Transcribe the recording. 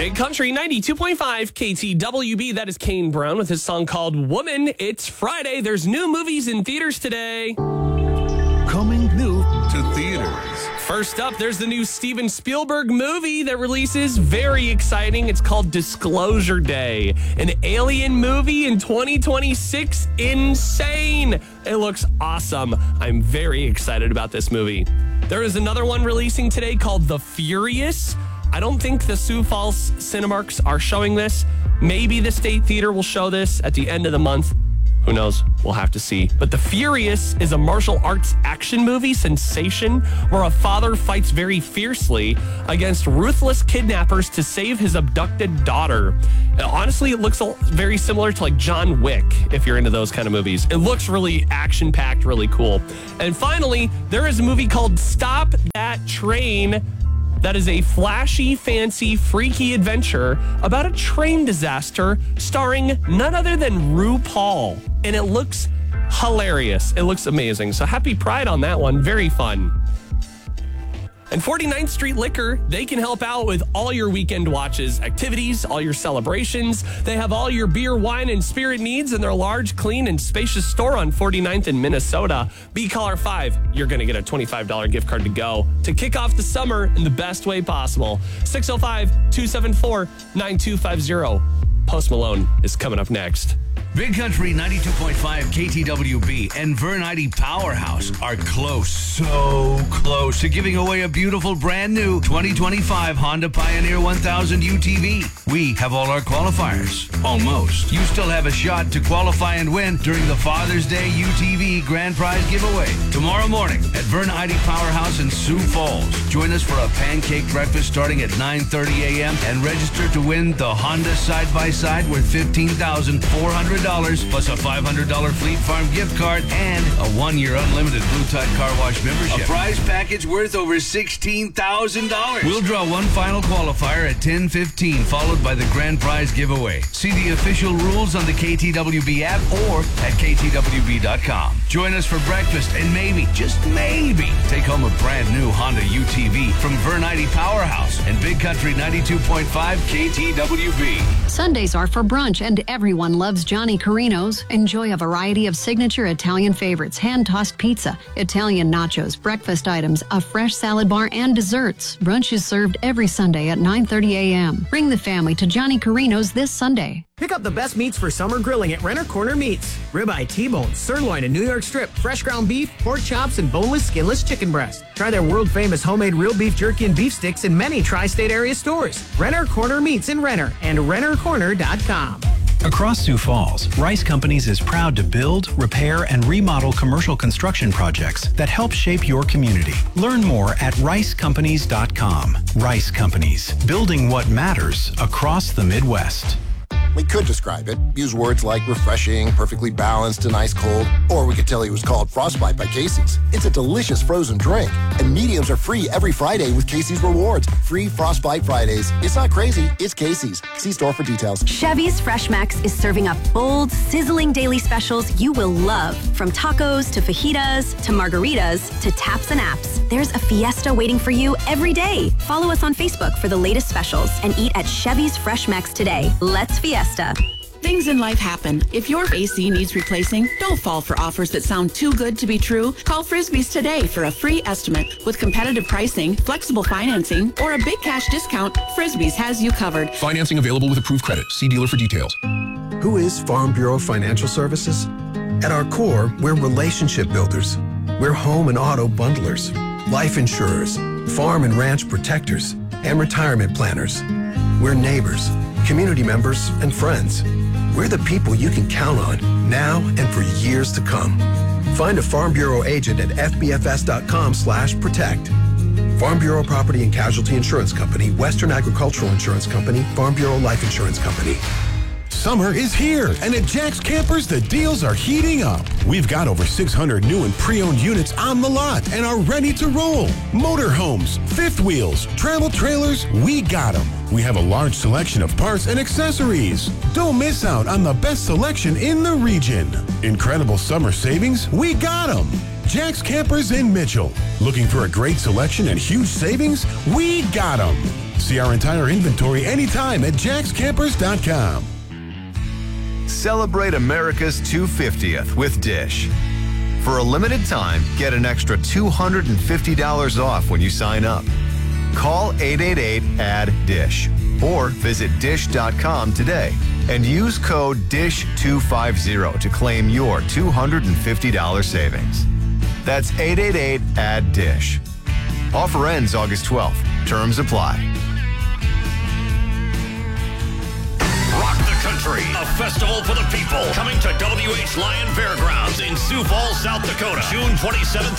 Big Country 92.5 KTWB. That is Kane Brown with his song called Woman. It's Friday. There's new movies in theaters today. Coming new to theaters. First up, there's the new Steven Spielberg movie that releases. Very exciting. It's called Disclosure Day, an alien movie in 2026. Insane. It looks awesome. I'm very excited about this movie. There is another one releasing today called The Furious. I don't think the Sioux Falls Cinemarks are showing this. Maybe the State Theater will show this at the end of the month. Who knows? We'll have to see. But The Furious is a martial arts action movie sensation where a father fights very fiercely against ruthless kidnappers to save his abducted daughter. Honestly, it looks very similar to like John Wick, if you're into those kind of movies. It looks really action-packed, really cool. And finally, there is a movie called Stop That Train. That is a flashy, fancy, freaky adventure about a train disaster starring none other than RuPaul. And it looks hilarious. It looks amazing. So happy Pride on that one. Very fun. And 49th Street Liquor, they can help out with all your weekend watches, activities, all your celebrations. They have all your beer, wine, and spirit needs in their large, clean, and spacious store on 49th in Minnesota. Be caller 5. You're going to get a $25 gift card to go to kick off the summer in the best way possible. 605-274-9250. Post Malone is coming up next. Big Country 92.5 KTWB and Vern ID Powerhouse are close, so close to giving away a beautiful brand new 2025 Honda Pioneer 1000 UTV. We have all our qualifiers. Almost. You still have a shot to qualify and win during the Father's Day UTV Grand Prize giveaway tomorrow morning at Vern ID Powerhouse in Sioux Falls. Join us for a pancake breakfast starting at 9:30 a.m. and register to win the Honda side-by-side worth $15,400 plus a $500 Fleet Farm gift card and a 1-year unlimited Blue Tide Car Wash membership. A prize package worth over $16,000. We'll draw one final qualifier at 10:15, followed by the grand prize giveaway. See the official rules on the KTWB app or at ktwb.com. Join us for breakfast and maybe, just maybe, take home a brand new Honda UTV from Vern ID Powerhouse and Big Country 92.5 KTWB. Sundays are for brunch, and everyone loves Johnny Carino's. Enjoy a variety of signature Italian favorites, hand-tossed pizza, Italian nachos, breakfast items, a fresh salad bar, and desserts. Brunch is served every Sunday at 9:30 a.m. Bring the family to Johnny Carino's this Sunday. Pick up the best meats for summer grilling at Renner Corner Meats. Ribeye, T-bone, sirloin, and New York strip, fresh ground beef, pork chops, and boneless, skinless chicken breast. Try their world-famous homemade real beef jerky and beef sticks in many tri-state area stores. Renner Corner Meats in Renner and rennercorner.com. Across Sioux Falls, Rice Companies is proud to build, repair, and remodel commercial construction projects that help shape your community. Learn more at ricecompanies.com. Rice Companies, building what matters across the Midwest. We could describe it, use words like refreshing, perfectly balanced, and ice cold, or we could tell you it was called Frostbite by Casey's. It's a delicious frozen drink, and mediums are free every Friday with Casey's Rewards. Free Frostbite Fridays. It's not crazy, it's Casey's. See store for details. Chevy's Fresh Max is serving up bold, sizzling daily specials you will love. From tacos to fajitas to margaritas to taps and apps, there's a fiesta waiting for you every day. Follow us on Facebook for the latest specials and eat at Chevy's Fresh Max today. Let's fiesta. Things in life happen. If your AC needs replacing, don't fall for offers that sound too good to be true. Call Frisbee's today for a free estimate. With competitive pricing, flexible financing, or a big cash discount, Frisbee's has you covered. Financing available with approved credit. See dealer for details. Who is Farm Bureau Financial Services? At our core, we're relationship builders. We're home and auto bundlers, life insurers, farm and ranch protectors, and retirement planners. We're neighbors, community members, and friends. We're the people you can count on now and for years to come. Find a Farm Bureau agent at fbfs.com/protect. Farm Bureau Property and Casualty Insurance Company, Western Agricultural Insurance Company, Farm Bureau Life Insurance Company. Summer is here, and at Jack's Campers, the deals are heating up. We've got over 600 new and pre-owned units on the lot and are ready to roll. Motorhomes, fifth wheels, travel trailers, we got them. We have a large selection of parts and accessories. Don't miss out on the best selection in the region. Incredible summer savings, we got them. Jack's Campers in Mitchell. Looking for a great selection and huge savings? We got them. See our entire inventory anytime at jackscampers.com. Celebrate America's 250th with Dish. For a limited time, get an extra $250 off when you sign up. Call 888-ADD-DISH or visit dish.com today and use code DISH250 to claim your $250 savings. That's 888-ADD-DISH. Offer ends August 12th. Terms apply. Rock the Country, a festival for the people, coming to WH Lyon Fairgrounds in Sioux Falls, South Dakota, June 27th